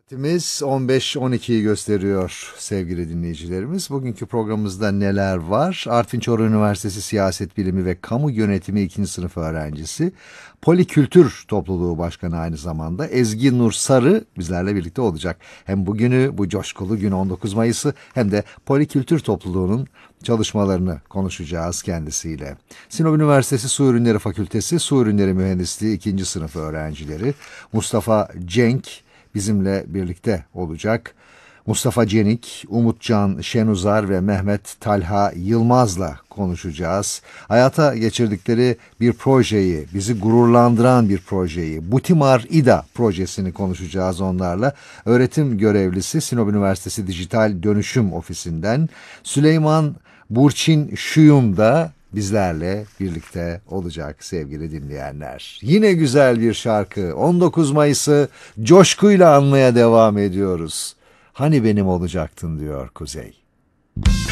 Saatimiz 15.12'yi gösteriyor sevgili dinleyicilerimiz. Bugünkü programımızda neler var? Artvin Çorlu Üniversitesi Siyaset Bilimi ve Kamu Yönetimi 2. sınıf öğrencisi, Polikültür Topluluğu Başkanı aynı zamanda Ezgi Nur Sarı bizlerle birlikte olacak. Hem bugünü, bu coşkulu gün 19 Mayıs'ı hem de Polikültür Topluluğu'nun çalışmalarını konuşacağız kendisiyle. Sinop Üniversitesi Su Ürünleri Fakültesi Su Ürünleri Mühendisliği 2. sınıf öğrencileri Mustafa Cenk bizimle birlikte olacak. Mustafa Cenik, Umutcan Şenuzar ve Mehmet Talha Yılmaz'la konuşacağız. Hayata geçirdikleri bir projeyi, bizi gururlandıran bir projeyi, Butimar İDA projesini konuşacağız onlarla. Öğretim görevlisi Sinop Üniversitesi Dijital Dönüşüm Ofisi'nden Süleyman Burçin Şuyum da bizlerle birlikte olacak sevgili dinleyenler. Yine güzel bir şarkı. 19 Mayıs'ı coşkuyla anmaya devam ediyoruz. Hani benim olacaktın diyor Kuzey.